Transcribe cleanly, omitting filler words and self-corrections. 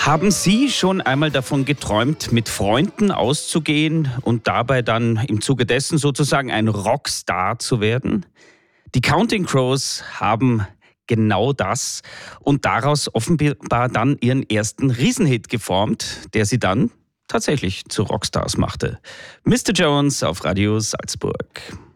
Haben Sie schon einmal davon geträumt, mit Freunden auszugehen und dabei dann im Zuge dessen sozusagen ein Rockstar zu werden? Die Counting Crows haben genau das und daraus offenbar dann ihren ersten Riesenhit geformt, der sie dann tatsächlich zu Rockstars machte. Mr. Jones auf Radio Salzburg.